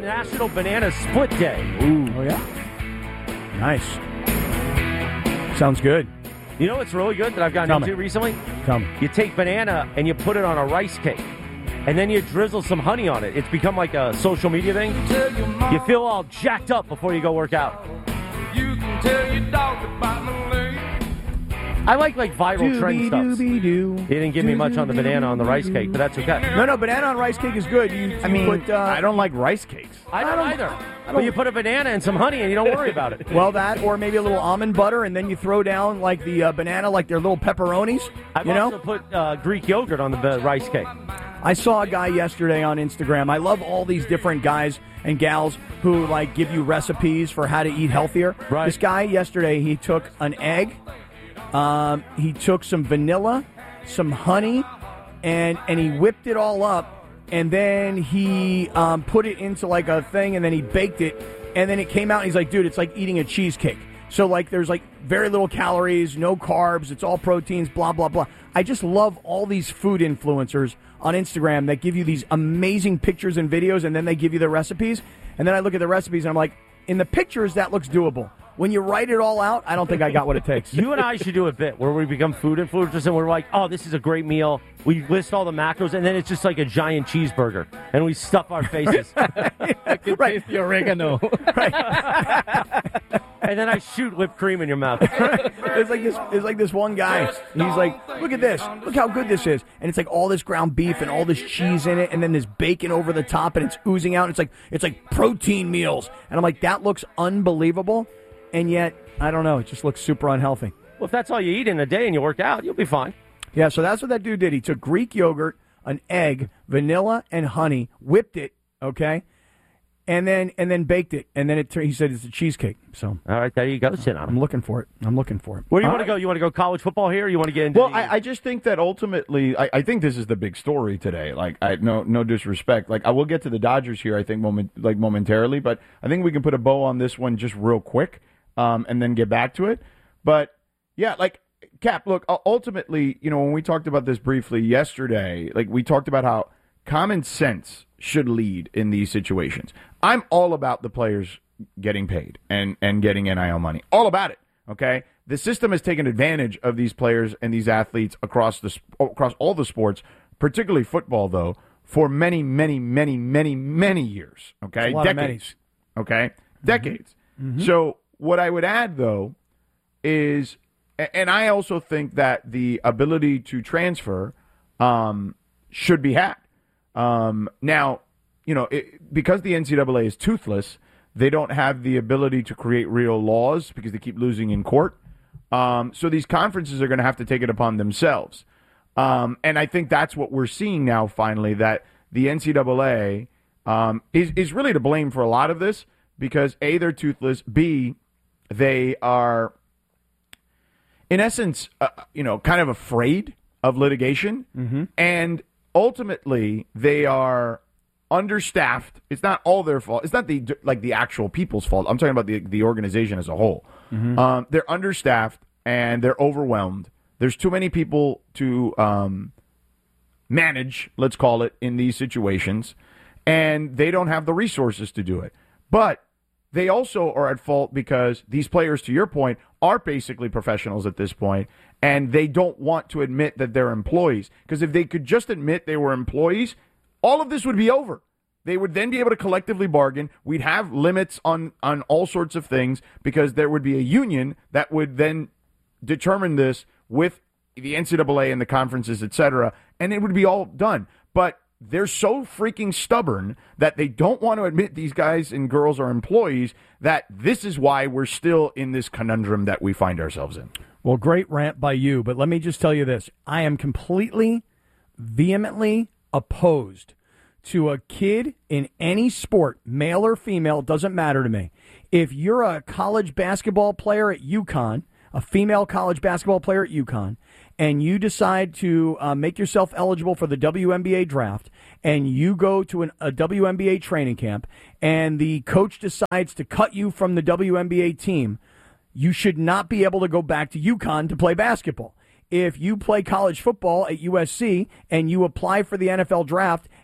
National Banana Split Day. Ooh. Oh, yeah? Nice. Sounds good. You know what's really good that I've gotten into recently? Tell me. You take banana and you put it on a rice cake, and then you drizzle some honey on it. It's become like a social media thing. You feel all jacked up before you go work out. You can tell your dog about my leg. I like viral trend stuff. He didn't give me much on the banana on the rice cake, but that's okay. No, banana on rice cake is good. I don't like rice cakes. I don't either. But you put a banana and some honey and you don't worry about it. Well, that, or maybe a little almond butter, and then you throw down like the banana, like their little pepperonis. I've also put Greek yogurt on the rice cake. I saw a guy yesterday on Instagram. I love all these different guys and gals who give you recipes for how to eat healthier. Right. This guy yesterday, he took an egg. He took some vanilla, some honey, and he whipped it all up, and then he put it into a thing, and then he baked it, and then it came out, and he's like, dude, it's like eating a cheesecake. So, there's, very little calories, no carbs, it's all proteins, blah, blah, blah. I just love all these food influencers on Instagram that give you these amazing pictures and videos, and then they give you the recipes, and then I look at the recipes, and I'm like, in the pictures, that looks doable. When you write it all out, I don't think I got what it takes. You and I should do a bit where we become food influencers and we're like, oh, this is a great meal. We list all the macros, and then it's just like a giant cheeseburger, and we stuff our faces. I can taste the oregano. And then I shoot whipped cream in your mouth. It's like this one guy. He's like, look at this. Look how good this is. And it's like all this ground beef and all this cheese in it, and then this bacon over the top, and it's oozing out. It's like protein meals. And I'm like, that looks unbelievable. And yet, I don't know, it just looks super unhealthy. Well, if that's all you eat in a day and you work out, you'll be fine. Yeah, so that's what that dude did. He took Greek yogurt, an egg, vanilla, and honey, whipped it, okay, and then baked it. And then he said it's a cheesecake. So, all right, there you go. Sit on it. I'm looking for it. Where do you want to go? You want to go college football here, or you want to get into I just think that ultimately, I think this is the big story today. No disrespect. I will get to the Dodgers here, I think, momentarily, but I think we can put a bow on this one just real quick. And then get back to it. But, yeah, Cap, look, ultimately, when we talked about this briefly yesterday, we talked about how common sense should lead in these situations. I'm all about the players getting paid and getting NIL money. All about it, okay? The system has taken advantage of these players and these athletes across all the sports, particularly football, though, for many, many, many, many, many years, okay? Decades, okay? Decades. Mm-hmm. So what I would add, though, is, and I also think that the ability to transfer should be had. Now, because the NCAA is toothless, they don't have the ability to create real laws because they keep losing in court. So these conferences are going to have to take it upon themselves. And I think that's what we're seeing now, finally, that the NCAA is really to blame for a lot of this because, A, they're toothless, B, they are, in essence, kind of afraid of litigation. Mm-hmm. And ultimately, they are understaffed. It's not all their fault. It's not the actual people's fault. I'm talking about the organization as a whole. Mm-hmm. They're understaffed and they're overwhelmed. There's too many people to manage, let's call it, in these situations. And they don't have the resources to do it. But they also are at fault because these players, to your point, are basically professionals at this point, and they don't want to admit that they're employees. Because if they could just admit they were employees, all of this would be over. They would then be able to collectively bargain. We'd have limits on all sorts of things because there would be a union that would then determine this with the NCAA and the conferences, et cetera, and it would be all done. But they're so freaking stubborn that they don't want to admit these guys and girls are employees that this is why we're still in this conundrum that we find ourselves in. Well, great rant by you, but let me just tell you this. I am completely, vehemently opposed to a kid in any sport, male or female, doesn't matter to me. If you're a college basketball player at UConn, a female college basketball player at UConn, and you decide to make yourself eligible for the WNBA draft, and you go to a WNBA training camp, and the coach decides to cut you from the WNBA team, you should not be able to go back to UConn to play basketball. If you play college football at USC and you apply for the NFL draft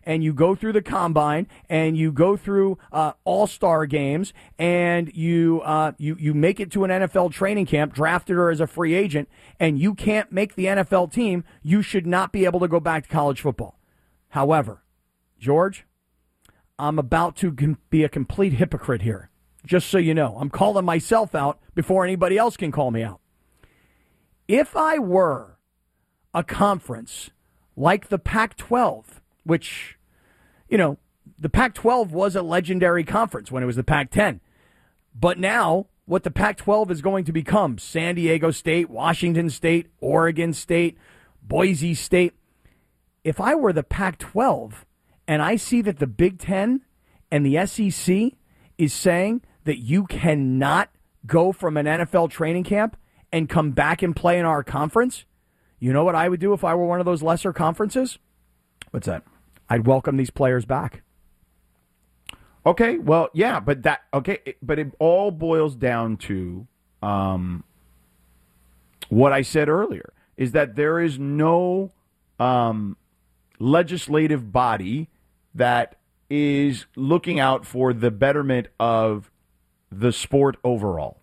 and you go through the combine and you go through all-star games and you make it to an NFL training camp, drafted or as a free agent, and you can't make the NFL team, you should not be able to go back to college football. However, George, I'm about to be a complete hypocrite here. Just so you know, I'm calling myself out before anybody else can call me out. If I were a conference like the Pac-12, which, the Pac-12 was a legendary conference when it was the Pac-10. But now, what the Pac-12 is going to become, San Diego State, Washington State, Oregon State, Boise State. If I were the Pac-12 and I see that the Big Ten and the SEC is saying that you cannot go from an NFL training camp and come back and play in our conference, you know what I would do if I were one of those lesser conferences? What's that? I'd welcome these players back. Okay, well, yeah, but it all boils down to what I said earlier, is that there is no legislative body that is looking out for the betterment of the sport overall.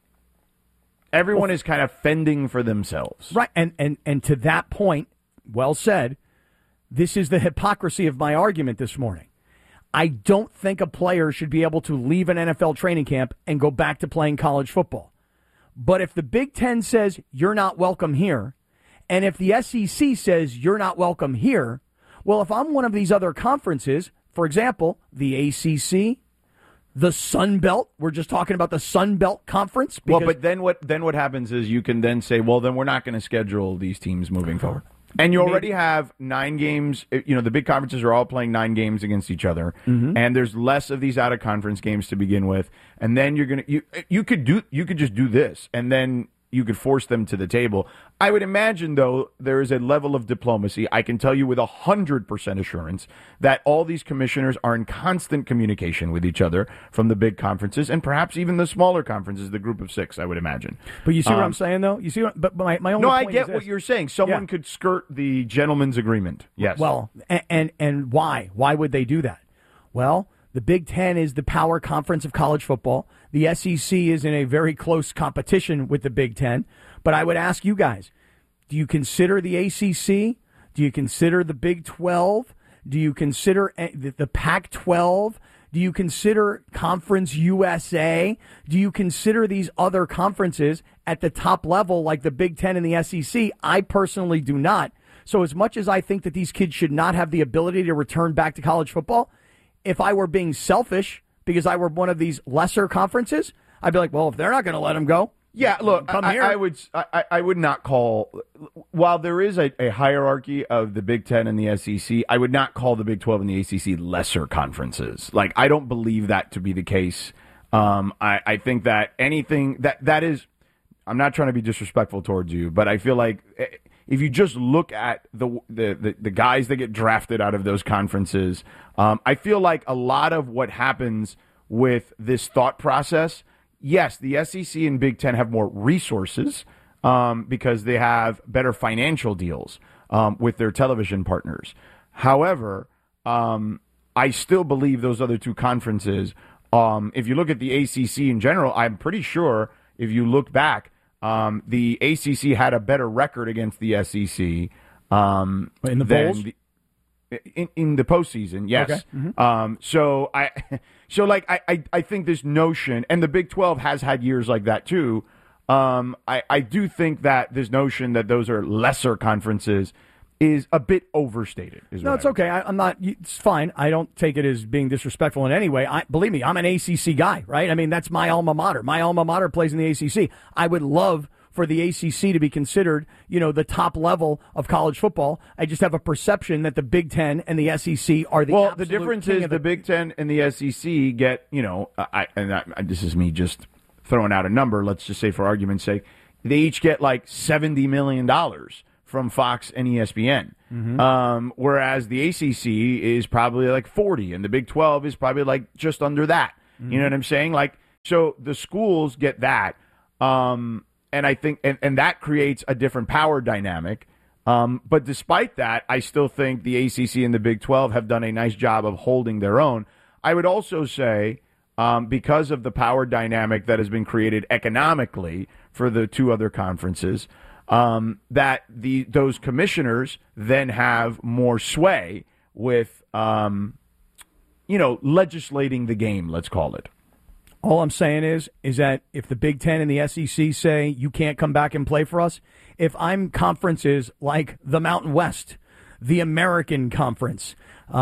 Everyone is kind of fending for themselves. Right, and to that point, well said, this is the hypocrisy of my argument this morning. I don't think a player should be able to leave an NFL training camp and go back to playing college football. But if the Big Ten says you're not welcome here, and if the SEC says you're not welcome here, well, if I'm one of these other conferences, for example, the ACC, the Sun Belt, we're just talking about the Sun Belt Conference. Well, but then what happens is you can then say, well, then we're not going to schedule these teams moving forward. And you already have 9 games. The big conferences are all playing 9 games against each other, and there's less of these out of conference games to begin with. And then you could just do this, and then you could force them to the table. I would imagine, though, there is a level of diplomacy. I can tell you with 100% assurance that all these commissioners are in constant communication with each other from the big conferences and perhaps even the smaller conferences, the group of 6, I would imagine. But you see what I'm saying, though? You see, but my only point I get what you're saying. Someone could skirt the gentleman's agreement. Yes. Well, and why? Why would they do that? Well, the Big Ten is the power conference of college football. The SEC is in a very close competition with the Big Ten. But I would ask you guys, do you consider the ACC? Do you consider the Big 12? Do you consider the Pac-12? Do you consider Conference USA? Do you consider these other conferences at the top level like the Big Ten and the SEC? I personally do not. So as much as I think that these kids should not have the ability to return back to college football, if I were being selfish because I were one of these lesser conferences, I'd be like, well, if they're not going to let them go, yeah, look, come here. I would not call, while there is a hierarchy of the Big Ten and the SEC, I would not call the Big 12 and the ACC lesser conferences. Like, I don't believe that to be the case. I think that anything that is, I'm not trying to be disrespectful towards you, but I feel like if you just look at the guys that get drafted out of those conferences, I feel like a lot of what happens with this thought process, yes, the SEC and Big Ten have more resources because they have better financial deals with their television partners. However, I still believe those other 2 conferences, if you look at the ACC in general, I'm pretty sure if you look back, the ACC had a better record against the SEC in the bowls? In the postseason, yes. Okay. Mm-hmm. I think this notion, and the Big 12 has had years like that too. I do think that this notion that those are lesser conferences is a bit overstated. No, it's okay. I'm not. It's fine. I don't take it as being disrespectful in any way. Believe me, I'm an ACC guy, right? I mean, that's my alma mater. My alma mater plays in the ACC. I would love for the ACC to be considered, the top level of college football. I just have a perception that the Big Ten and the SEC are the well. The difference is the Big Ten and the SEC get, this is me just throwing out a number. Let's just say, for argument's sake, they each get like $70 million from Fox and ESPN, whereas the ACC is probably like 40, and the Big 12 is probably like just under that. You know what I'm saying? Like, so the schools get that. And I think, and that creates a different power dynamic. But despite that, I still think the ACC and the Big 12 have done a nice job of holding their own. I would also say, because of the power dynamic that has been created economically for the two other conferences, that those commissioners then have more sway with, legislating the game, let's call it. All I'm saying is that if the Big Ten and the SEC say you can't come back and play for us, if I'm conferences like the Mountain West, the American Conference,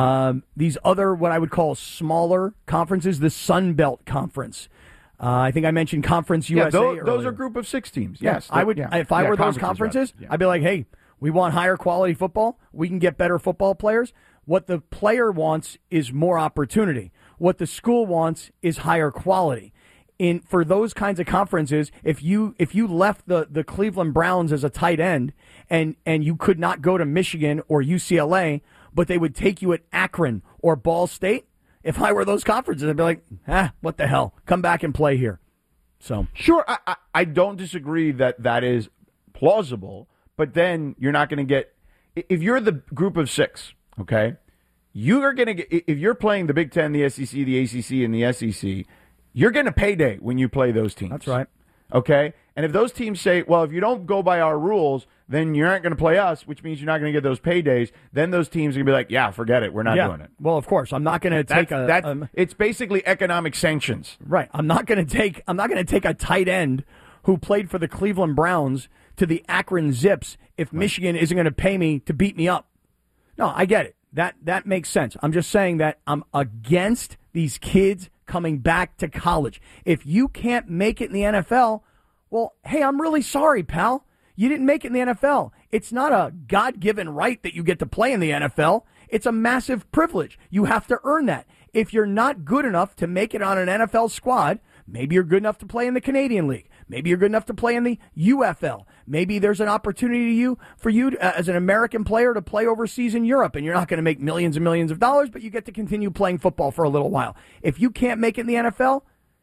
these other what I would call smaller conferences, the Sun Belt Conference, I think I mentioned Conference USA. Those are group of 6 teams. Yes, I would. Yeah. If I were those conferences, I'd be like, hey, we want higher quality football. We can get better football players. What the player wants is more opportunity. What the school wants is higher quality. For those kinds of conferences, if you left the Cleveland Browns as a tight end and you could not go to Michigan or UCLA, but they would take you at Akron or Ball State, if I were those conferences, I'd be like, what the hell? Come back and play here. So sure, I don't disagree that is plausible, but then you're not going to get – if you're the group of 6, okay, you are going to get – if you're playing the Big Ten, the SEC, the ACC, and the SEC, you're getting a payday when you play those teams. That's right. Okay? And if those teams say, well, if you don't go by our rules, then you aren't going to play us, which means you're not going to get those paydays, then those teams are going to be like, yeah, forget it. We're not doing it. Well, of course. I'm not going to take it's basically economic sanctions. Right. I'm not going to take a tight end who played for the Cleveland Browns to the Akron Zips if Michigan isn't going to pay me to beat me up. No, I get it. That makes sense. I'm just saying that I'm against these kids coming back to college. If you can't make it in the NFL, well, hey, I'm really sorry, pal. You didn't make it in the NFL. It's not a God-given right that you get to play in the NFL. It's a massive privilege. You have to earn that. If you're not good enough to make it on an NFL squad, maybe you're good enough to play in the Canadian League. Maybe you're good enough to play in the UFL. Maybe there's an opportunity for you as an American player to play overseas in Europe, and you're not going to make millions and millions of dollars, but you get to continue playing football for a little while. If you can't make it in the NFL,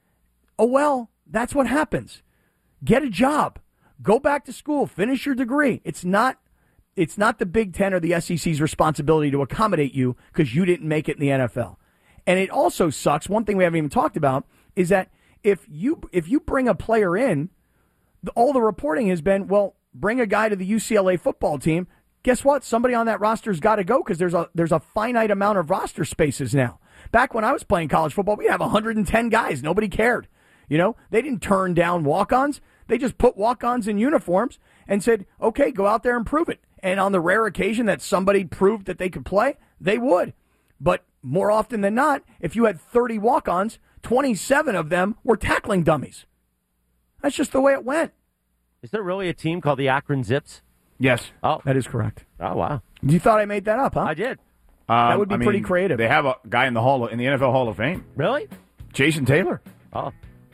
oh well, that's what happens. Get a job. Go back to school. Finish your degree. It's not the Big Ten or the SEC's responsibility to accommodate you because you didn't make it in the NFL. And it also sucks. One thing we haven't even talked about is that if you bring a player in, all the reporting has been, well, bring a guy to the UCLA football team. Guess what? Somebody on that roster's got to go because there's a finite amount of roster spaces now. Back when I was playing college football, we'd have 110 guys. Nobody cared. They didn't turn down walk-ons. They just put walk-ons in uniforms and said, okay, go out there and prove it. And on the rare occasion that somebody proved that they could play, they would. But more often than not, if you had 30 walk-ons, 27 of them were tackling dummies. That's just the way it went. Is there really a team called the Akron Zips? Yes. Oh, that is correct. Oh, wow. You thought I made that up, huh? I did. That would be pretty creative. They have a guy in the NFL Hall of Fame. Really? Jason Taylor. Oh,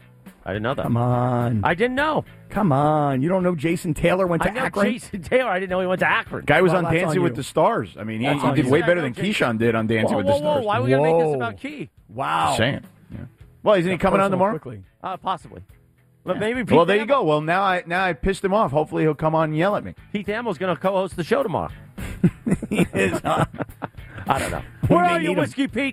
I didn't know that. Come on. I didn't know. Come on. You don't know Jason Taylor went to Akron? Jason Taylor. I didn't know he went to Akron. Guy was on Dancing with the Stars. I mean, he did way better than Keyshawn did on Dancing with the Stars. Why are we going to make this about Key? Wow. Just saying. Yeah. Well, isn't he coming on tomorrow? Quickly. Possibly. But maybe Pete well, there you go. Well, now I pissed him off. Hopefully he'll come on and yell at me. Pete Thamel's going to co-host the show tomorrow. He is, huh? I don't know. Where are you, Whiskey Pete?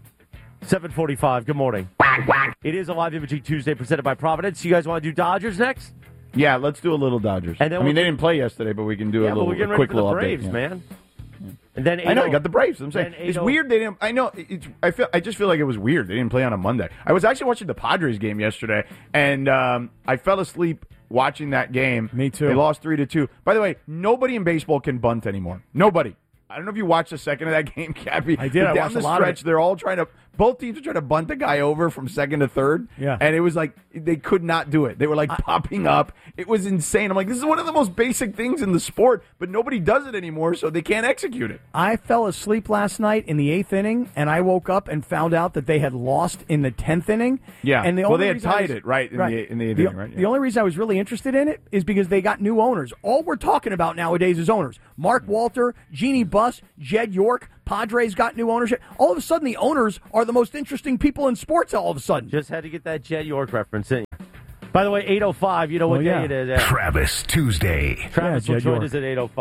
7:45. Good morning. It is a live imaging Tuesday presented by Providence. You guys want to do Dodgers next? Yeah, let's do a little Dodgers. And then they didn't play yesterday, but we can do a quick little Braves, update. Man. And then I know you got the Braves. I'm saying it's weird they didn't. I know. I just feel like it was weird they didn't play on a Monday. I was actually watching the Padres game yesterday, and I fell asleep watching that game. Me too. They lost 3-2. By the way, nobody in baseball can bunt anymore. Nobody. I don't know if you watched a second of that game, Cappy. I did. But I down watched the a lot stretch, of it. they're all trying to. Both teams are trying to bunt the guy over from second to third. Yeah. And it was like they could not do it. They were like popping up. It was insane. I'm like, this is one of the most basic things in the sport, but nobody does it anymore, so they can't execute it. I fell asleep last night in the 8th inning, and I woke up and found out that they had lost in the 10th inning. Yeah. And they had tied it, right, in the 8th inning, right? Yeah. The only reason I was really interested in it is because they got new owners. All we're talking about nowadays is owners. Mark Walter, Jeannie Buss, Jed York, Padres got new ownership. All of a sudden, the owners are the most interesting people in sports all of a sudden. Just had to get that Jed York reference in. By the way, 8:05, you know what day it is. Travis Tuesday. Travis will join us at 8:05.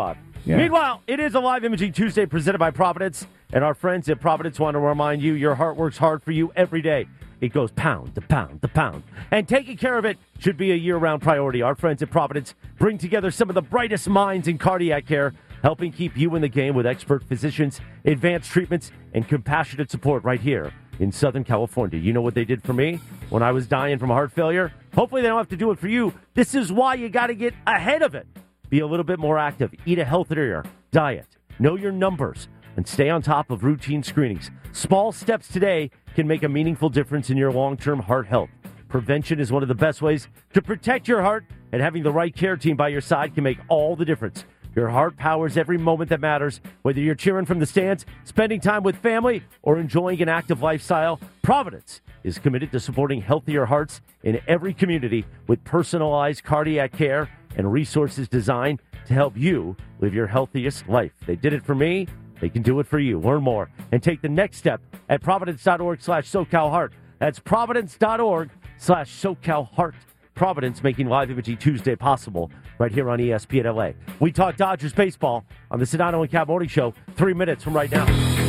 Yeah. Meanwhile, it is a Live Imaging Tuesday presented by Providence, and our friends at Providence want to remind you your heart works hard for you every day. It goes pound to pound to pound. And taking care of it should be a year-round priority. Our friends at Providence bring together some of the brightest minds in cardiac care, helping keep you in the game with expert physicians, advanced treatments, and compassionate support right here in Southern California. You know what they did for me when I was dying from heart failure? Hopefully they don't have to do it for you. This is why you got to get ahead of it. Be a little bit more active. Eat a healthier diet. Know your numbers. And stay on top of routine screenings. Small steps today can make a meaningful difference in your long-term heart health. Prevention is one of the best ways to protect your heart, and having the right care team by your side can make all the difference. Your heart powers every moment that matters. Whether you're cheering from the stands, spending time with family, or enjoying an active lifestyle, Providence is committed to supporting healthier hearts in every community with personalized cardiac care and resources designed to help you live your healthiest life. They did it for me. They can do it for you. Learn more and take the next step at providence.org/SoCalHeart. That's providence.org/SoCalHeart. Providence making Live Imaging Tuesday possible right here on ESPN LA. We talk Dodgers baseball on the Sedano and Cap Morning Show 3 minutes from right now.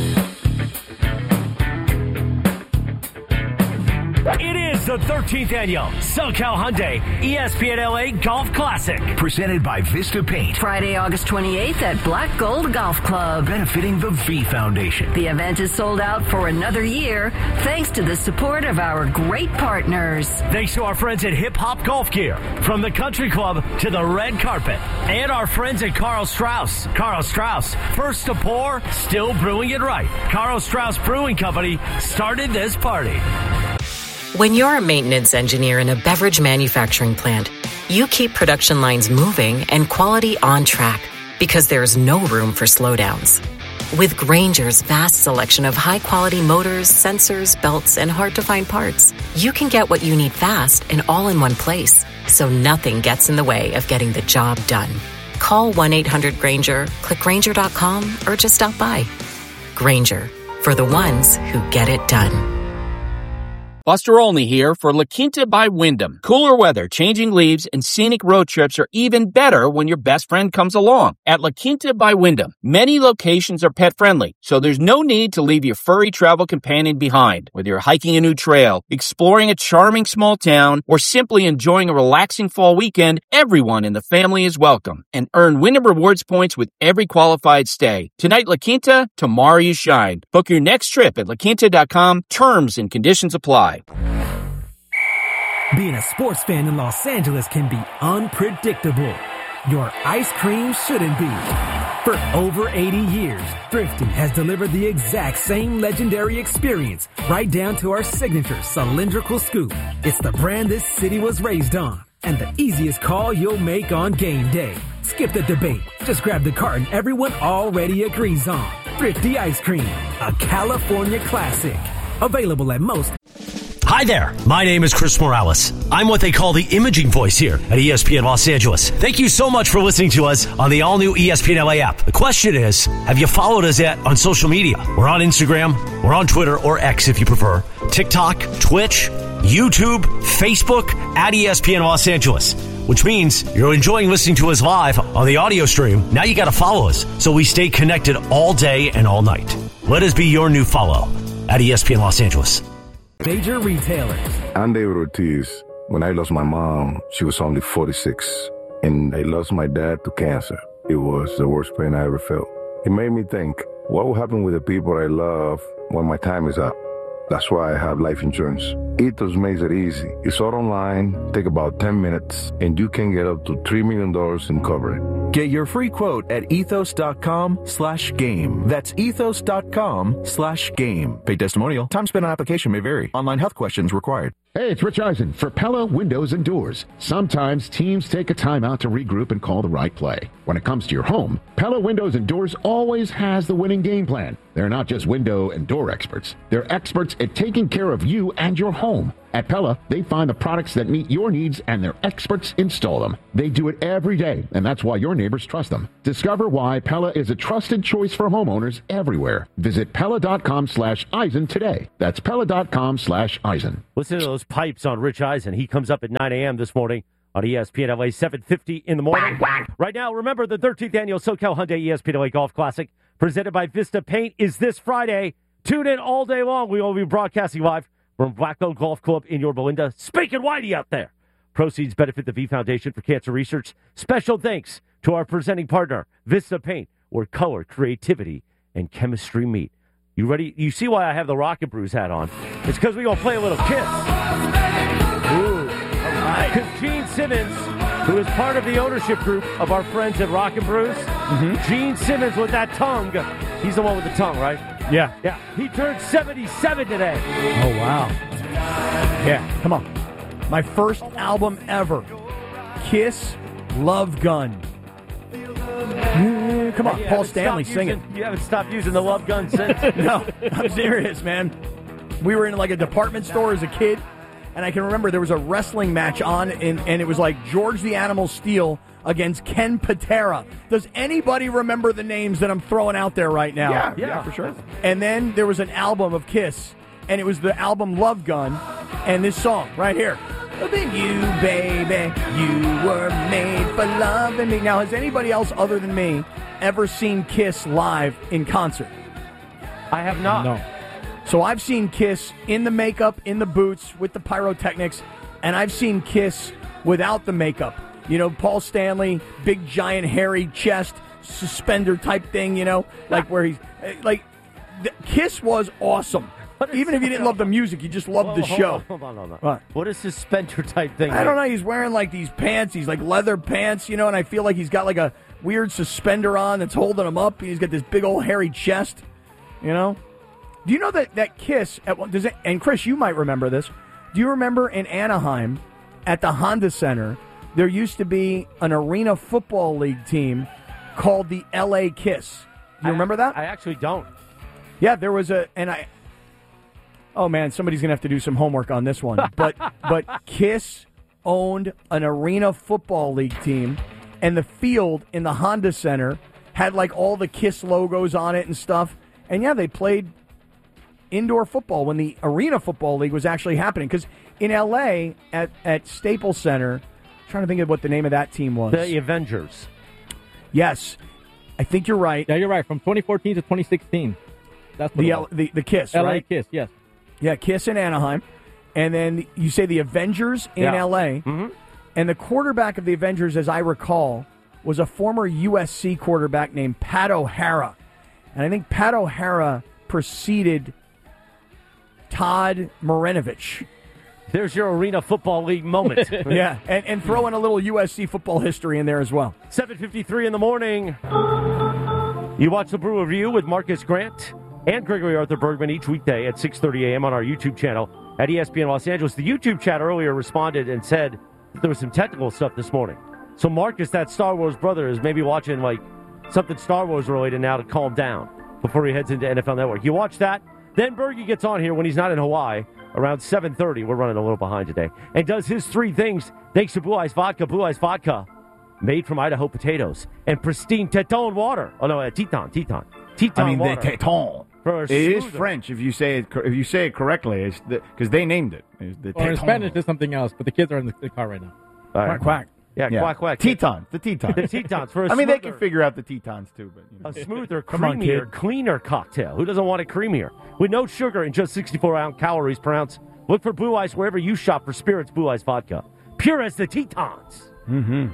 It is the 13th annual SoCal Hyundai ESPN LA Golf Classic. Presented by Vista Paint. Friday, August 28th at Black Gold Golf Club. Benefiting the V Foundation. The event is sold out for another year thanks to the support of our great partners. Thanks to our friends at Hip Hop Golf Gear. From the country club to the red carpet. And our friends at Carl Strauss. Carl Strauss, first to pour, still brewing it right. Carl Strauss Brewing Company started this party. When you're a maintenance engineer in a beverage manufacturing plant, you keep production lines moving and quality on track because there's no room for slowdowns. With Grainger's vast selection of high-quality motors, sensors, belts, and hard-to-find parts, you can get what you need fast and all in one place, so nothing gets in the way of getting the job done. Call 1-800-GRAINGER, click Grainger.com, or just stop by. Grainger, for the ones who get it done. Buster Olney here for La Quinta by Wyndham. Cooler weather, changing leaves, and scenic road trips are even better when your best friend comes along. At La Quinta by Wyndham, many locations are pet-friendly, so there's no need to leave your furry travel companion behind. Whether you're hiking a new trail, exploring a charming small town, or simply enjoying a relaxing fall weekend, everyone in the family is welcome. And earn Wyndham Rewards points with every qualified stay. Tonight, La Quinta, tomorrow you shine. Book your next trip at laquinta.com. Terms and conditions apply. Being a sports fan in Los Angeles can be unpredictable. Your ice cream shouldn't be. For over 80 years, Thrifty has delivered the exact same legendary experience, right down to our signature cylindrical scoop. It's the brand this city was raised on, and the easiest call you'll make on game day. Skip the debate. Just grab the carton everyone already agrees on. Thrifty Ice Cream, a California classic. Available at most. Hi there, my name is Chris Morales. I'm what they call the imaging voice here at ESPN Los Angeles. Thank you so much for listening to us on the all-new ESPN LA app. The question is, have you followed us yet on social media? We're on Instagram, we're on Twitter, or X if you prefer, TikTok, Twitch, YouTube, Facebook, at ESPN Los Angeles. Which means you're enjoying listening to us live on the audio stream. Now you got to follow us so we stay connected all day and all night. Let us be your new follow at ESPN Los Angeles. Major retailers. I'm David Ortiz. When I lost my mom, she was only 46, and I lost my dad to cancer. It was the worst pain I ever felt. It made me think, what will happen with the people I love when my time is up? That's why I have life insurance. Ethos makes it easy. It's all online, take about 10 minutes, and you can get up to $3 million in coverage. Get your free quote at ethos.com/game. That's ethos.com/game. Paid testimonial. Time spent on application may vary. Online health questions required. Hey, it's Rich Eisen for Pella Windows and Doors. Sometimes teams take a timeout to regroup and call the right play. When it comes to your home, Pella Windows and Doors always has the winning game plan. They're not just window and door experts. They're experts at taking care of you and your home. At Pella, they find the products that meet your needs and their experts install them. They do it every day, and that's why your neighbors trust them. Discover why Pella is a trusted choice for homeowners everywhere. Visit Pella.com/Eisen today. That's Pella.com/Eisen. Listen to those pipes on Rich Eisen. He comes up at 9 a.m. this morning on ESPN LA 7:50 in the morning. Right now, remember the 13th annual SoCal Hyundai ESPN LA Golf Classic presented by Vista Paint is this Friday. Tune in all day long. We will be broadcasting live from Blackbelt Golf Club in Yorba Linda. Speaking whitey out there. Proceeds benefit the V Foundation for Cancer Research. Special thanks to our presenting partner, Vista Paint, where color, creativity, and chemistry meet. You ready? You see why I have the Rocket Brews hat on. It's because we're going to play a little Kiss. Ooh. Because Gene Simmons, who is part of the ownership group of our friends at Rocket Brews, Gene Simmons with that tongue, he's the one with the tongue, right? Yeah. Yeah. He turned 77 today. Oh, wow. Yeah, come on. My first album ever, Kiss, Love Gun. Come on, Paul Stanley singing. You haven't stopped using the Love Gun since? No, I'm serious, man. We were in like a department store as a kid, and I can remember there was a wrestling match on, and it was like George the Animal Steel against Ken Patera. Does anybody remember the names that I'm throwing out there right now? Yeah, for sure. And then there was an album of Kiss, and it was the album Love Gun, and this song right here. Then you, baby, you were made for loving me. Now, has anybody else other than me ever seen Kiss live in concert? I have not. No. So I've seen Kiss in the makeup, in the boots, with the pyrotechnics, and I've seen Kiss without the makeup. You know, Paul Stanley, big, giant, hairy chest, suspender type thing, you know, like where he's, like, Kiss was awesome. Even if you didn't love the music, you just loved the show. Hold on. What is suspender type thing? I don't know. He's wearing like these pants. He's like leather pants, you know, and I feel like he's got like a weird suspender on that's holding him up. He's got this big old hairy chest, you know. Do you know that Kiss, and Chris, you might remember this. Do you remember in Anaheim at the Honda Center, there used to be an Arena Football League team called the LA Kiss? Do you remember that? I actually don't. Yeah, there was oh, man, somebody's going to have to do some homework on this one. But Kiss owned an Arena Football League team, and the field in the Honda Center had, like, all the Kiss logos on it and stuff. And, yeah, they played indoor football when the Arena Football League was actually happening. Because in L.A., at Staples Center, I'm trying to think of what the name of that team was. The Avengers. Yes. I think you're right. Yeah, you're right. From 2014 to 2016. That's what the Kiss, LA right? Kiss, yes. Yeah, Kiss in Anaheim. And then you say the Avengers in L.A. Mm-hmm. And the quarterback of the Avengers, as I recall, was a former USC quarterback named Pat O'Hara. And I think Pat O'Hara preceded Todd Marinovich. There's your Arena Football League moment. Yeah, and throw in a little USC football history in there as well. 7:53 in the morning. You watch the Brew Review with Marcus Grant and Gregory Arthur Bergman each weekday at 6:30 a.m. on our YouTube channel at ESPN Los Angeles. The YouTube chat earlier responded and said that there was some technical stuff this morning. So Marcus, that Star Wars brother, is maybe watching like something Star Wars related now to calm down before he heads into NFL Network. You watch that. Then Bergie gets on here when he's not in Hawaii around 7:30. We're running a little behind today. And does his three things thanks to Blue Ice Vodka. Blue Ice Vodka made from Idaho potatoes and pristine Teton water. Oh, no, Teton I mean, water. the Teton. It is French if you say it correctly, because they named it. Or in Spanish, it's something else, but the kids are in the car right now. Quack, quack. Yeah, quack, quack. Tetons. The Tetons. The Tetons. For a I mean, they smoother, can figure out the Tetons, too. But a smoother, Come on, creamier, kid. cleaner cocktail. Who doesn't want it creamier? With no sugar and just 64 calories per ounce. Look for Blue Ice wherever you shop for spirits. Blue Ice Vodka. Pure as the Tetons. Mm-hmm.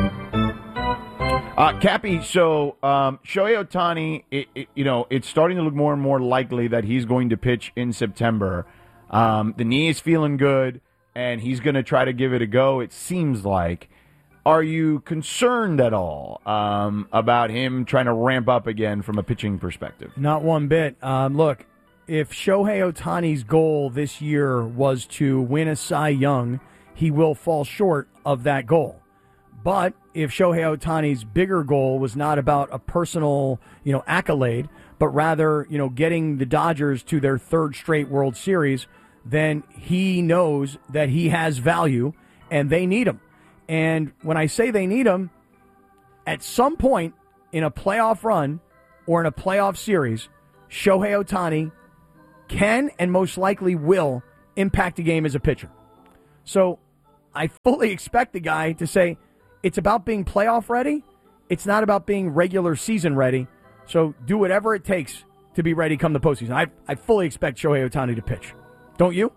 Cappy, so Shohei Ohtani, it's starting to look more and more likely that he's going to pitch in September. The knee is feeling good, and he's going to try to give it a go, it seems like. Are you concerned at all about him trying to ramp up again from a pitching perspective? Not one bit. Look, if Shohei Ohtani's goal this year was to win a Cy Young, he will fall short of that goal. But if Shohei Ohtani's bigger goal was not about a personal, accolade, but rather, getting the Dodgers to their third straight World Series, then he knows that he has value and they need him. And when I say they need him, at some point in a playoff run or in a playoff series, Shohei Ohtani can and most likely will impact a game as a pitcher. So I fully expect the guy to say, it's about being playoff ready. It's not about being regular season ready. So do whatever it takes to be ready come the postseason. I fully expect Shohei Ohtani to pitch. Don't you?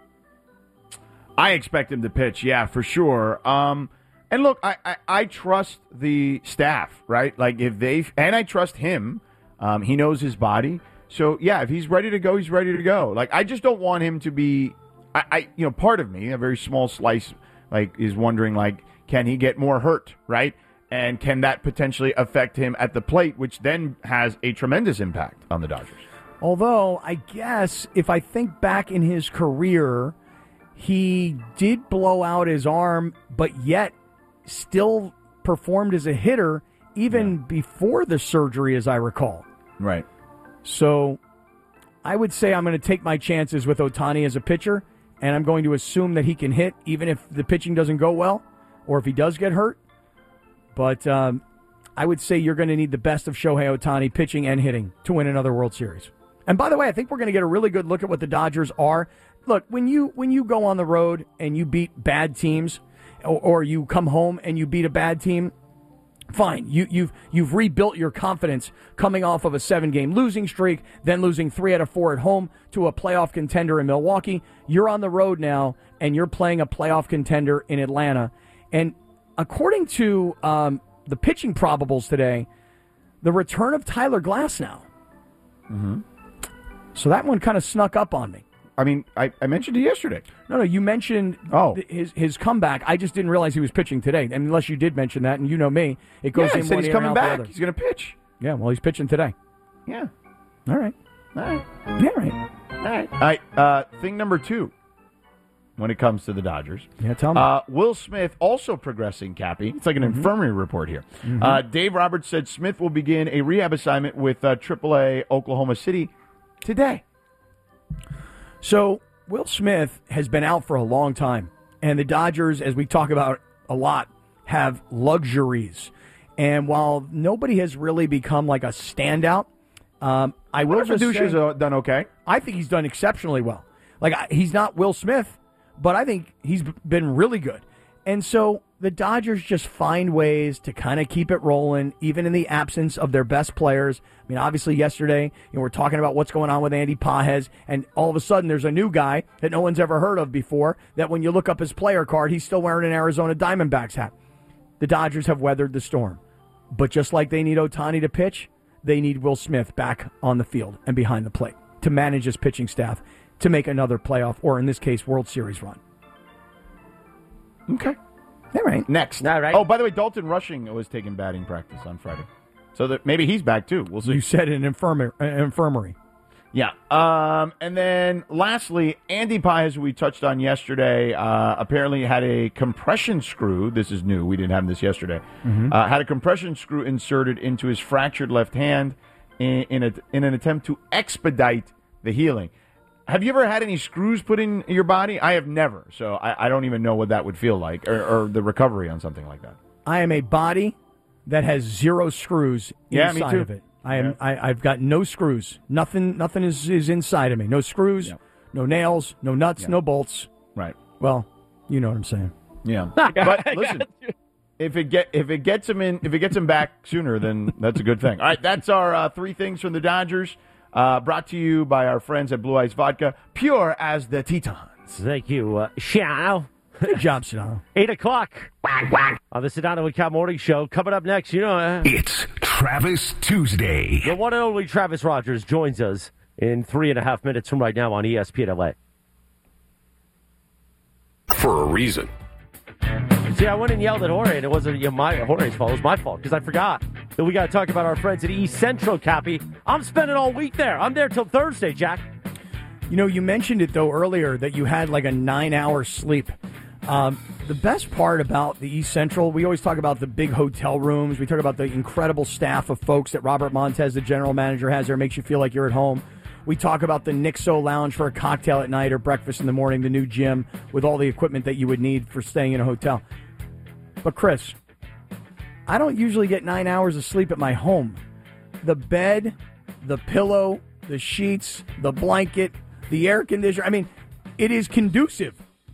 I expect him to pitch, yeah, for sure. And look, I trust the staff, right? Like and I trust him. He knows his body. So yeah, if he's ready to go, he's ready to go. Like I just don't want him to be. Part of me, a very small slice, like is wondering, like, can he get more hurt, right? And can that potentially affect him at the plate, which then has a tremendous impact on the Dodgers? Although I guess if I think back in his career, he did blow out his arm, but yet still performed as a hitter even before the surgery, as I recall. Right. So I would say I'm going to take my chances with Ohtani as a pitcher, and I'm going to assume that he can hit even if the pitching doesn't go well or if he does get hurt. But I would say you're going to need the best of Shohei Ohtani pitching and hitting to win another World Series. And by the way, I think we're going to get a really good look at what the Dodgers are. Look, when you go on the road and you beat bad teams, or you come home and you beat a bad team, fine. You've rebuilt your confidence coming off of a 7-game losing streak, then losing 3 out of 4 at home to a playoff contender in Milwaukee. You're on the road now, and you're playing a playoff contender in Atlanta. And according to the pitching probables today, the return of Tyler Glasnow. Mm-hmm. So that one kind of snuck up on me. I mean, I mentioned it yesterday. No, you mentioned his comeback. I just didn't realize he was pitching today. I mean, unless you did mention that, and you know me, it goes in one he's ear coming and out back. the other. He's going to pitch. Yeah, well, he's pitching today. Yeah. All right. Yeah, right. All right. Thing number 2 when it comes to the Dodgers. Yeah, tell me. Will Smith also progressing, Cappy. It's like an infirmary report here. Mm-hmm. Dave Roberts said Smith will begin a rehab assignment with AAA Oklahoma City today. So Will Smith has been out for a long time, and the Dodgers, as we talk about a lot, have luxuries. And while nobody has really become like a standout, I will just say has done okay. I think he's done exceptionally well. Like, he's not Will Smith, but I think he's been really good. And so the Dodgers just find ways to kind of keep it rolling, even in the absence of their best players. I mean, obviously yesterday, we're talking about what's going on with Andy Pages, and all of a sudden there's a new guy that no one's ever heard of before, that when you look up his player card, he's still wearing an Arizona Diamondbacks hat. The Dodgers have weathered the storm. But just like they need Ohtani to pitch, they need Will Smith back on the field and behind the plate to manage his pitching staff to make another playoff, or in this case, World Series run. Okay. All right. Next. All right. Oh, by the way, Dalton Rushing was taking batting practice on Friday. So that maybe he's back, too. We'll see. You said an infirmary. Yeah. And then lastly, Andy Pages, who we touched on yesterday, apparently had a compression screw. This is new. We didn't have this yesterday. Mm-hmm. Had a compression screw inserted into his fractured left hand in an attempt to expedite the healing. Have you ever had any screws put in your body? I have never. So I don't even know what that would feel like, or the recovery on something like that. I am a body that has 0 screws inside of it. I've got no screws. Nothing is inside of me. No screws, no nails, no nuts, no bolts. Right. Well, you know what I'm saying. Yeah. But listen, if it gets him back sooner, then that's a good thing. All right, that's our 3 things from the Dodgers. Brought to you by our friends at Blue Ice Vodka, pure as the Tetons. Thank you, Shao. Good job, Sedano. 8 o'clock on the Sedano and Cal Morning Show. Coming up next, it's Travis Tuesday. The one and only Travis Rogers joins us in 3.5 minutes from right now on ESPN LA. For a reason. See, I went and yelled at Jorge, and it wasn't Jorge's fault. It was my fault, because I forgot that we got to talk about our friends at East Central, Cappy. I'm spending all week there. I'm there till Thursday, Jack. You mentioned it, though, earlier that you had like a 9-hour sleep. The best part about the East Central, we always talk about the big hotel rooms. We talk about the incredible staff of folks that Robert Montez, the general manager, has there. Makes you feel like you're at home. We talk about the Nixo Lounge for a cocktail at night or breakfast in the morning, the new gym with all the equipment that you would need for staying in a hotel. But, Chris, I don't usually get 9 hours of sleep at my home. The bed, the pillow, the sheets, the blanket, the air conditioner. I mean, it is conducive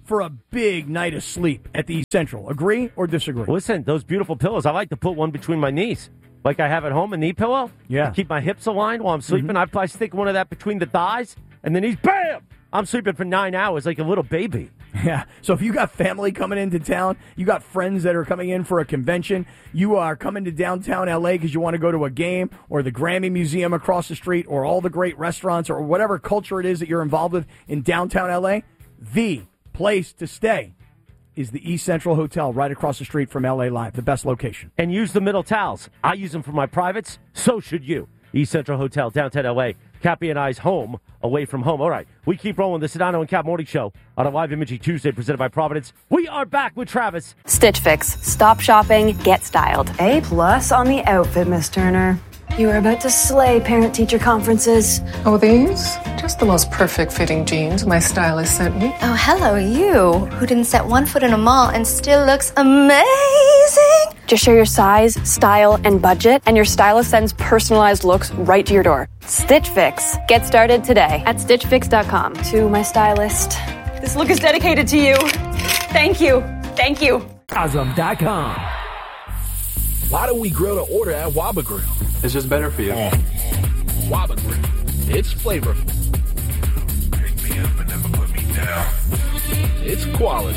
for a big night of sleep at the East Central. Agree or disagree? Listen, those beautiful pillows, I like to put one between my knees. Like I have at home, a knee pillow. Yeah. To keep my hips aligned while I'm sleeping. I stick one of that between the thighs and the knees. Bam! I'm sleeping for 9 hours like a little baby. Yeah. So if you got family coming into town, you got friends that are coming in for a convention, you are coming to downtown LA because you want to go to a game or the Grammy Museum across the street or all the great restaurants or whatever culture it is that you're involved with in downtown LA, the place to stay is the East Central Hotel right across the street from LA Live, the best location. And use the middle towels. I use them for my privates. So should you. East Central Hotel, downtown LA. Cappy and I's home, away from home. All right, we keep rolling the Sedano and Cap Morning Show on a live Imaging Tuesday presented by Providence. We are back with Travis. Stitch Fix. Stop shopping, get styled. A+ on the outfit, Miss Turner. You are about to slay parent-teacher conferences. Oh, these? Just the most perfect fitting jeans my stylist sent me. Oh, hello, you, who didn't set one foot in a mall and still looks amazing. Just share your size, style, and budget, and your stylist sends personalized looks right to your door. Stitch Fix. Get started today at StitchFix.com. To my stylist. This look is dedicated to you. Thank you. Thank you. Awesome.com. Why do we grill to order at Waba Grill? It's just better for you. Waba Grill. It's flavorful. Pick me up and never put me down. It's quality.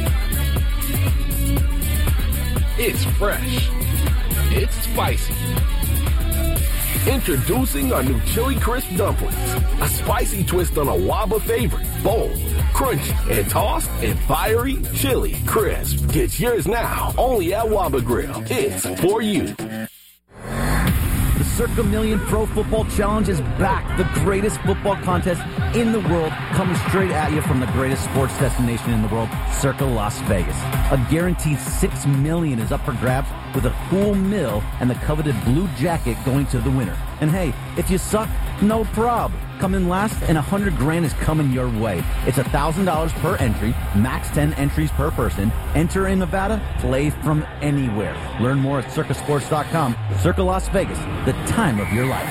It's fresh. It's spicy. Introducing our new Chili Crisp Dumplings. A spicy twist on a Waba favorite. Bold, crunchy, and tossed in fiery chili crisp. Get yours now, only at Waba Grill. It's for you. The Circa Million Pro Football Challenge is back. The greatest football contest in the world, coming straight at you from the greatest sports destination in the world, Circa Las Vegas. A guaranteed $6 million is up for grabs with a cool meal and the coveted blue jacket going to the winner. And hey, if you suck, no prob. Come in last and $100,000 is coming your way. It's $1,000 per entry, max 10 entries per person. Enter in Nevada, play from anywhere. Learn more at circasports.com. Circa Las Vegas, the time of your life.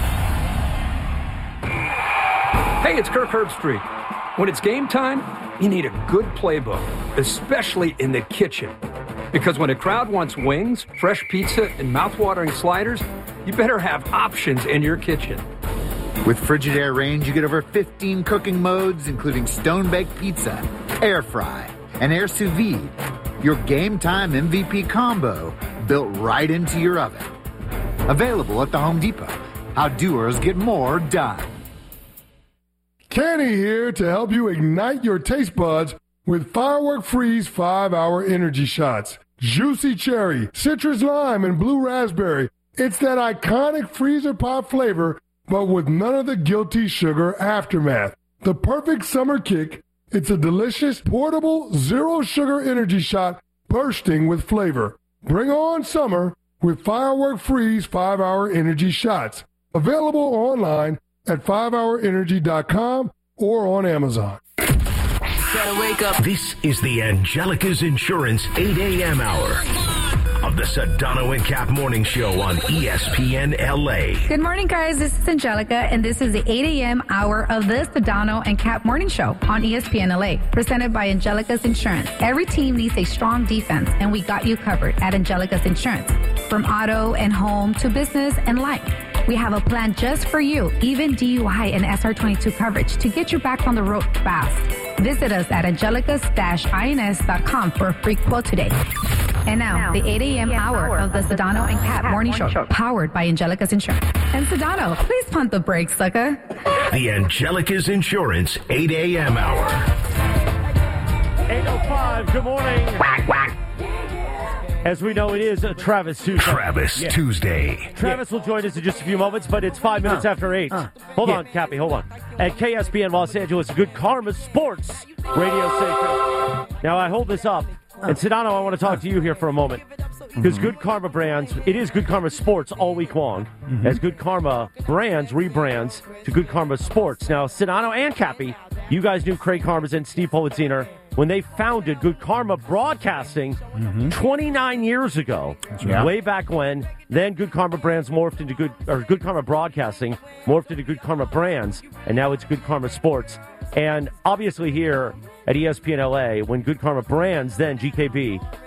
Hey, it's Kirk Herbstreit. When it's game time, you need a good playbook, especially in the kitchen. Because when a crowd wants wings, fresh pizza, and mouthwatering sliders, you better have options in your kitchen. With Frigidaire Range, you get over 15 cooking modes, including stone-baked pizza, air fry, and air sous vide. Your game time MVP combo built right into your oven. Available at the Home Depot. How doers get more done. Kenny here to help you ignite your taste buds with Firework Freeze 5-Hour Energy Shots. Juicy cherry, citrus lime, and blue raspberry. It's that iconic freezer pop flavor, but with none of the guilty sugar aftermath. The perfect summer kick. It's a delicious, portable, zero-sugar energy shot bursting with flavor. Bring on summer with Firework Freeze 5-Hour Energy Shots. Available online at 5hourenergy.com or on Amazon. Gotta wake up. This is the Angelica's Insurance 8 a.m. hour of the Sedano and Cap Morning Show on ESPN LA. Good morning, guys. This is Angelica, and this is the 8 a.m. hour of the Sedano and Cap Morning Show on ESPN LA, presented by Angelica's Insurance. Every team needs a strong defense, and we got you covered at Angelica's Insurance. From auto and home to business and life, we have a plan just for you, even DUI and SR22 coverage to get you back on the road fast. Visit us at angelicas-ins.com for a free quote today. And now, the 8 a.m. hour of the Sedano and Cap Morning Show, powered by Angelica's Insurance. And Sedano, please pump the brakes, sucker. The Angelica's Insurance 8 a.m. hour. 8:05, good morning. Quack, quack. As we know, it is a Travis Tuesday. Travis Tuesday. Travis will join us in just a few moments, but it's 5 minutes after 8. Hold on, Cappy, hold on. At KSBN Los Angeles, Good Karma Sports radio station. Now, I hold this up. And Sedano, I want to talk to you here for a moment. Because Good Karma Brands, it is Good Karma Sports all week long. As Good Karma Brands rebrands to Good Karma Sports. Now, Sedano and Cappy, you guys knew Craig Karmazin, Steve Politziner when they founded Good Karma Broadcasting 29 years ago, right. way back when. Then Good Karma Brands morphed into Good Karma Broadcasting morphed into Good Karma Brands, and now it's Good Karma Sports. And obviously here at ESPN LA, when Good Karma Brands, then GKB,